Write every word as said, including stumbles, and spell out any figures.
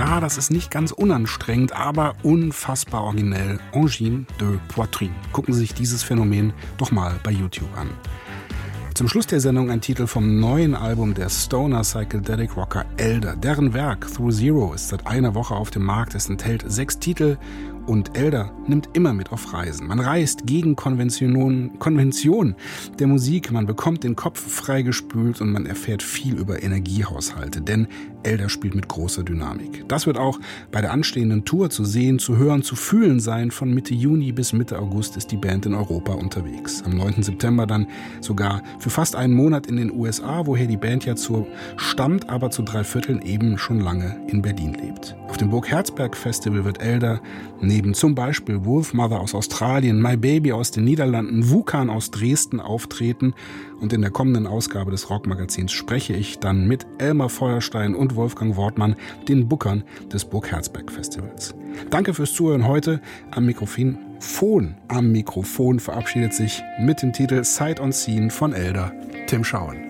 ja, das ist nicht ganz unanstrengend, aber unfassbar originell. Angine de Poitrine. Gucken Sie sich dieses Phänomen doch mal bei YouTube an. Zum Schluss der Sendung ein Titel vom neuen Album der Stoner Psychedelic Rocker Elder. Deren Werk Through Zero ist seit einer Woche auf dem Markt. Es enthält sechs Titel und Elder nimmt immer mit auf Reisen. Man reist gegen Konventionen, Konvention der Musik, man bekommt den Kopf freigespült und man erfährt viel über Energiehaushalte, denn Elder spielt mit großer Dynamik. Das wird auch bei der anstehenden Tour zu sehen, zu hören, zu fühlen sein. Von Mitte Juni bis Mitte August ist die Band in Europa unterwegs. Am neunten September dann sogar für fast einen Monat in den U S A, woher die Band ja zu stammt, aber zu drei Vierteln eben schon lange in Berlin lebt. Auf dem Burg Herzberg Festival wird Elder neben zum Beispiel Wolfmother aus Australien, My Baby aus den Niederlanden, Wukan aus Dresden auftreten. Und in der kommenden Ausgabe des Rockmagazins spreche ich dann mit Elmar Feuerstein und Wolfgang Wortmann, den Bookern des Burg Herzberg Festivals. Danke fürs Zuhören heute. Am Mikrofon, Phon, am Mikrofon verabschiedet sich mit dem Titel Sight on Scene von Elder Tim Schauen.